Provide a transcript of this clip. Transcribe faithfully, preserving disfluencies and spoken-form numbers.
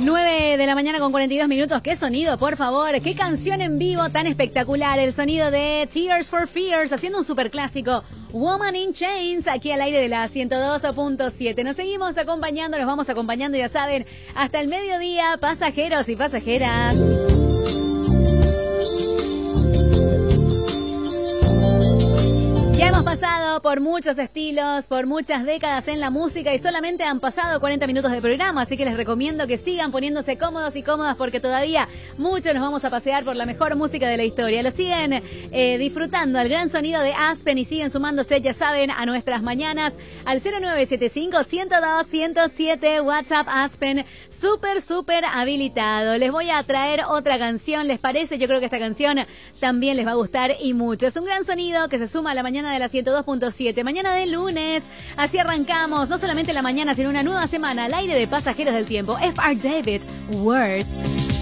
nueve de la mañana con cuarenta y dos minutos. ¿Qué sonido, por favor? ¿Qué canción en vivo tan espectacular? El sonido de Tears for Fears haciendo un superclásico. Woman in Chains, aquí al aire de la ciento dos punto siete. Nos seguimos acompañando, nos vamos acompañando, ya saben, hasta el mediodía, pasajeros y pasajeras. Ya hemos pasado por muchos estilos, por muchas décadas en la música y solamente han pasado cuarenta minutos de programa, así que les recomiendo que sigan poniéndose cómodos y cómodas porque todavía mucho nos vamos a pasear por la mejor música de la historia. Lo siguen eh, disfrutando al gran sonido de Aspen y siguen sumándose, ya saben, a nuestras mañanas al cero nueve siete cinco, uno cero dos, uno cero siete, WhatsApp Aspen, súper, súper habilitado. Les voy a traer otra canción, ¿les parece? Yo creo que esta canción también les va a gustar y mucho. Es un gran sonido que se suma a la mañana de la ciento dos punto siete, mañana de lunes. Así arrancamos, no solamente la mañana, sino una nueva semana al aire de Pasajeros del Tiempo. F R David, Words.